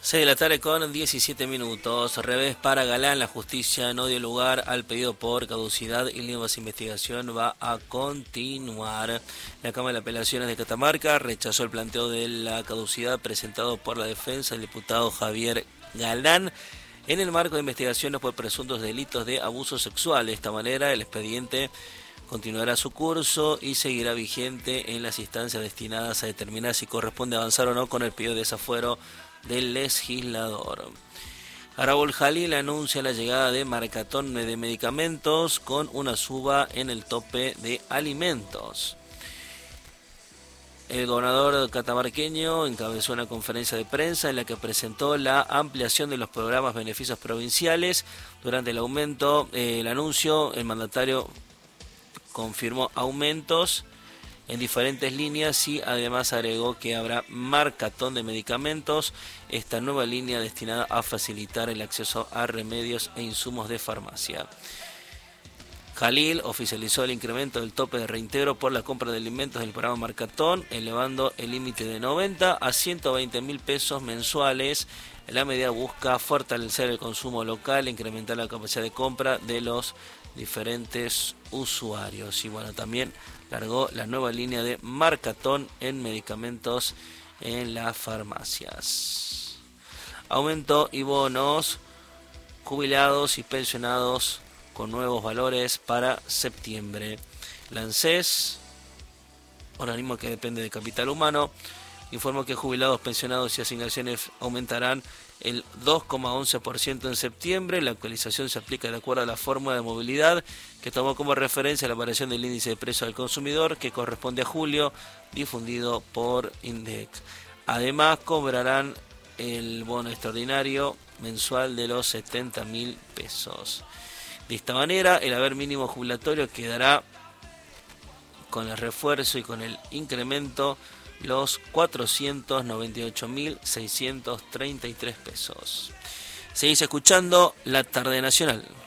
6 de la tarde con 17 minutos. Revés para Galán. La justicia no dio lugar al pedido por caducidad y la investigación va a continuar. La Cámara de Apelaciones de Catamarca rechazó el planteo de la caducidad presentado por la defensa del diputado Javier Galán en el marco de investigaciones por presuntos delitos de abuso sexual. De esta manera, el expediente continuará su curso y seguirá vigente en las instancias destinadas a determinar si corresponde avanzar o no con el pedido de desafuero del legislador. Arabol Jalil anuncia la llegada de marcatón de medicamentos con una suba en el tope de alimentos. El gobernador catamarqueño encabezó una conferencia de prensa en la que presentó la ampliación de los programas beneficios provinciales. Durante el anuncio, el mandatario confirmó aumentos en diferentes líneas y además agregó que habrá marcatón de medicamentos, esta nueva línea destinada a facilitar el acceso a remedios e insumos de farmacia. Jalil oficializó el incremento del tope de reintegro por la compra de alimentos del programa Marcatón, elevando el límite de 90 a 120 mil pesos mensuales. La medida busca fortalecer el consumo local e incrementar la capacidad de compra de los diferentes usuarios. Y bueno, también largó la nueva línea de marcatón en medicamentos en las farmacias. Aumento y bonos, jubilados y pensionados con nuevos valores para septiembre. La ANSES, organismo que depende de Capital Humano, informó que jubilados, pensionados y asignaciones aumentarán el 2,11% en septiembre. La actualización se aplica de acuerdo a la fórmula de movilidad que tomó como referencia la variación del índice de precio al consumidor que corresponde a julio, difundido por Index. Además, cobrarán el bono extraordinario mensual de los 70 mil pesos. De esta manera, el haber mínimo jubilatorio quedará con el refuerzo y con el incremento los 498.633 pesos. Seguís escuchando La Tarde Nacional.